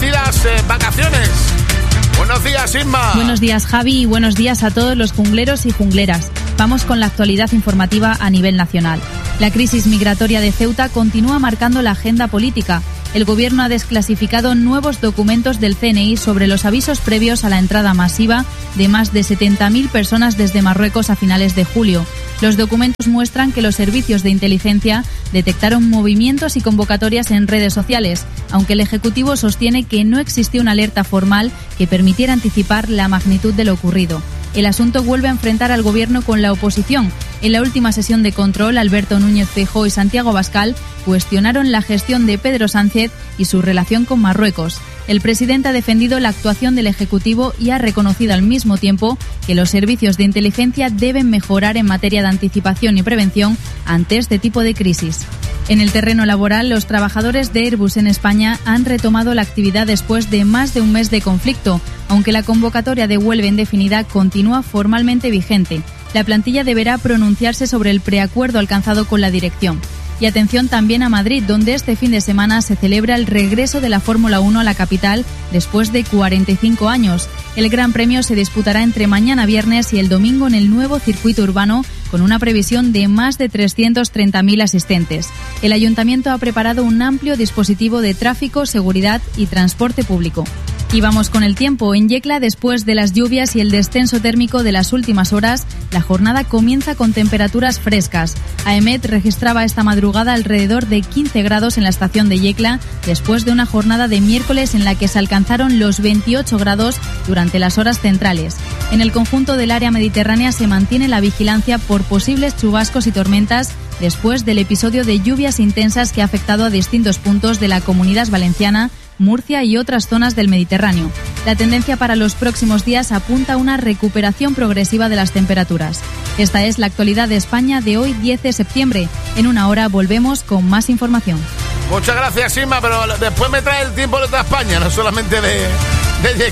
merecidas vacaciones. Buenos días, Inma. Buenos días, Javi, y buenos días a todos los jungleros y jungleras. Vamos con la actualidad informativa a nivel nacional. La crisis migratoria de Ceuta continúa marcando la agenda política. El Gobierno ha desclasificado nuevos documentos del CNI sobre los avisos previos a la entrada masiva de más de 70.000 personas desde Marruecos a finales de julio. Los documentos muestran que los servicios de inteligencia detectaron movimientos y convocatorias en redes sociales, aunque el Ejecutivo sostiene que no existió una alerta formal que permitiera anticipar la magnitud de lo ocurrido. El asunto vuelve a enfrentar al Gobierno con la oposición. En la última sesión de control, Alberto Núñez Feijóo y Santiago Abascal cuestionaron la gestión de Pedro Sánchez y su relación con Marruecos. El presidente ha defendido la actuación del Ejecutivo y ha reconocido al mismo tiempo que los servicios de inteligencia deben mejorar en materia de anticipación y prevención ante este tipo de crisis. En el terreno laboral, los trabajadores de Airbus en España han retomado la actividad después de más de un mes de conflicto, aunque la convocatoria de huelga indefinida continúa formalmente vigente. La plantilla deberá pronunciarse sobre el preacuerdo alcanzado con la dirección. Y atención también a Madrid, donde este fin de semana se celebra el regreso de la Fórmula 1 a la capital después de 45 años. El Gran Premio se disputará entre mañana viernes y el domingo en el nuevo circuito urbano, con una previsión de más de 330.000 asistentes. El Ayuntamiento ha preparado un amplio dispositivo de tráfico, seguridad y transporte público. Y vamos con el tiempo. En Yecla, después de las lluvias y el descenso térmico de las últimas horas, la jornada comienza con temperaturas frescas. AEMET registraba esta madrugada alrededor de 15 grados en la estación de Yecla, después de una jornada de miércoles en la que se alcanzaron los 28 grados durante las horas centrales. En el conjunto del área mediterránea se mantiene la vigilancia por posibles chubascos y tormentas después del episodio de lluvias intensas que ha afectado a distintos puntos de la Comunidad Valenciana, Murcia y otras zonas del Mediterráneo. La tendencia para los próximos días apunta a una recuperación progresiva de las temperaturas. Esta es la actualidad de España de hoy, 10 de septiembre. En una hora volvemos con más información. Muchas gracias, Inma, pero después me trae el tiempo de toda España, no solamente de